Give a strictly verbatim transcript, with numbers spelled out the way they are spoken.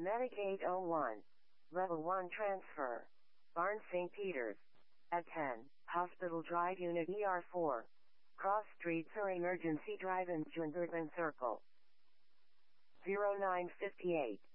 Medic eight oh one. Level one transfer. Barnes Saint Peters. At ten, Hospital Drive Unit E R four. Cross Street Sur Emergency Drive in Jungerton Circle. zero nine fifty-eight.